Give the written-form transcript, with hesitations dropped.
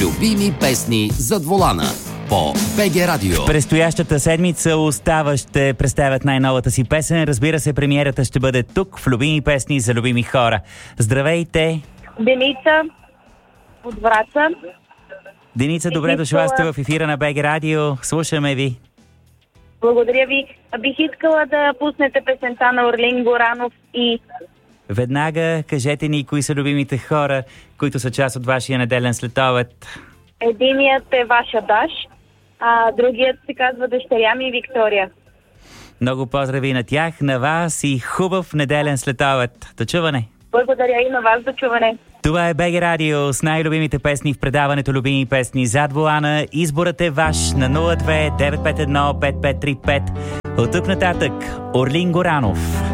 Любими песни зад волана по БГ Радио. Предстоящата седмица Остава ще представят най-новата си песен. Разбира се, премиерата ще бъде тук в Любими песни за любими хора. Здравейте! Деница от Враца. Деница, добре дошла сте в ефира на БГ Радио. Слушаме ви. Благодаря ви. Бих искала да пуснете песента на Орлин Горанов и... Веднага кажете ни кои са любимите хора, които са част от вашия неделен следобед. Единият е ваша Даш, а другият се казва дъщеря ми Виктория. Много поздрави на тях, на вас и хубав неделен следобед. До чуване! Благодаря и на вас, до чуване. Това е БГ Радио с най-любимите песни в предаването Любими песни зад волана. Изборът е ваш на 02 951 5535. От тук нататък Орлин Горанов.